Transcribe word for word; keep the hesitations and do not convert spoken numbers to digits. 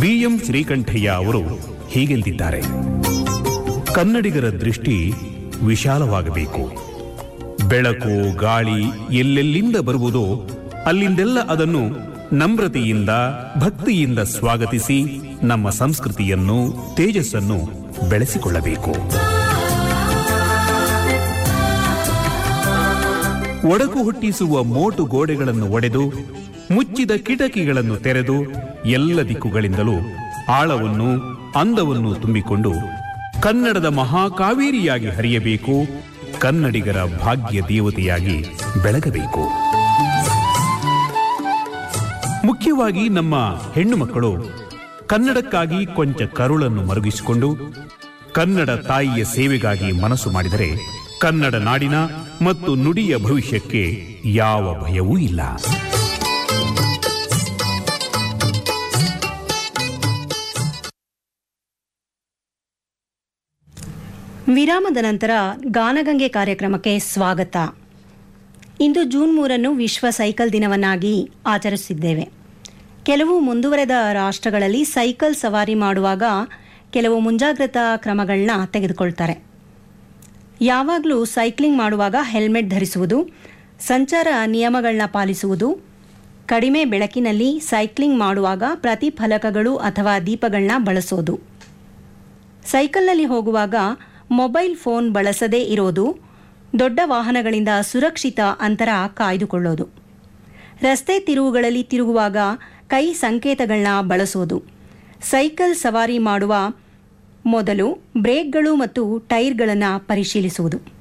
V M Srikantaiah ಅವರು ಹೀಗೆಂದಿದ್ದಾರೆ: ಕನ್ನಡಿಗರ ದೃಷ್ಟಿ ವಿಶಾಲವಾಗಬೇಕು. ಬೆಳಕು ಗಾಳಿ ಎಲ್ಲೆಲ್ಲಿಂದ ಬರುವುದೋ ಅಲ್ಲಿಂದೆಲ್ಲ ಅದನ್ನು ನಮ್ರತೆಯಿಂದ ಭಕ್ತಿಯಿಂದ ಸ್ವಾಗತಿಸಿ ನಮ್ಮ ಸಂಸ್ಕೃತಿಯನ್ನು ತೇಜಸ್ಸನ್ನು ಬೆಳೆಸಿಕೊಳ್ಳಬೇಕು. ಒಡಕು ಹುಟ್ಟಿಸುವ ಮೋಟು ಗೋಡೆಗಳನ್ನು ಒಡೆದು ಮುಚ್ಚಿದ ಕಿಟಕಿಗಳನ್ನು ತೆರೆದು ಎಲ್ಲ ದಿಕ್ಕುಗಳಿಂದಲೂ ಆಳವನ್ನು ಅಂದವನ್ನು ತುಂಬಿಕೊಂಡು ಕನ್ನಡದ ಮಹಾಕಾವೇರಿಯಾಗಿ ಹರಿಯಬೇಕು. ಕನ್ನಡಿಗರ ಭಾಗ್ಯ ದೇವತೆಯಾಗಿ ಬೆಳಗಬೇಕು. ಮುಖ್ಯವಾಗಿ ನಮ್ಮ ಹೆಣ್ಣು ಮಕ್ಕಳು ಕನ್ನಡಕ್ಕಾಗಿ ಕೊಂಚ ಕರುಳನ್ನು ಮರುಗಿಸಿಕೊಂಡು ಕನ್ನಡ ತಾಯಿಯ ಸೇವೆಗಾಗಿ ಮನಸ್ಸು ಮಾಡಿದರೆ ಕನ್ನಡ ನಾಡಿನ ಮತ್ತು ನುಡಿಯ ಭವಿಷ್ಯಕ್ಕೆ ಯಾವ ಭಯವೂ ಇಲ್ಲ. ವಿರಾಮದ ನಂತರ ಗಾನಗಂಗೆ ಕಾರ್ಯಕ್ರಮಕ್ಕೆ ಸ್ವಾಗತ. ಇಂದು ಜೂನ್ ಮೂರನ್ನು ವಿಶ್ವ ಸೈಕಲ್ ದಿನವನ್ನಾಗಿ ಆಚರಿಸಿದ್ದೇವೆ. ಕೆಲವು ಮುಂದುವರೆದ ರಾಷ್ಟ್ರಗಳಲ್ಲಿ ಸೈಕಲ್ ಸವಾರಿ ಮಾಡುವಾಗ ಕೆಲವು ಮುಂಜಾಗ್ರತಾ ಕ್ರಮಗಳನ್ನ ತೆಗೆದುಕೊಳ್ತಾರೆ. ಯಾವಾಗಲೂ ಸೈಕ್ಲಿಂಗ್ ಮಾಡುವಾಗ ಹೆಲ್ಮೆಟ್ ಧರಿಸುವುದು, ಸಂಚಾರ ನಿಯಮಗಳನ್ನ ಪಾಲಿಸುವುದು, ಕಡಿಮೆ ಬೆಳಕಿನಲ್ಲಿ ಸೈಕ್ಲಿಂಗ್ ಮಾಡುವಾಗ ಪ್ರತಿಫಲಕಗಳು ಅಥವಾ ದೀಪಗಳನ್ನ ಬಳಸೋದು, ಸೈಕಲ್ನಲ್ಲಿ ಹೋಗುವಾಗ ಮೊಬೈಲ್ ಫೋನ್ ಬಳಸದೇ ಇರೋದು, ದೊಡ್ಡ ವಾಹನಗಳಿಂದ ಸುರಕ್ಷಿತ ಅಂತರ ಕಾಯ್ದುಕೊಳ್ಳೋದು, ರಸ್ತೆ ತಿರುವುಗಳಲ್ಲಿ ತಿರುಗುವಾಗ ಕೈ ಸಂಕೇತಗಳನ್ನ ಬಳಸೋದು, ಸೈಕಲ್ ಸವಾರಿ ಮಾಡುವ ಮೊದಲು ಬ್ರೇಕ್ಗಳು ಮತ್ತು ಟೈರ್ಗಳನ್ನು ಪರಿಶೀಲಿಸುವುದು.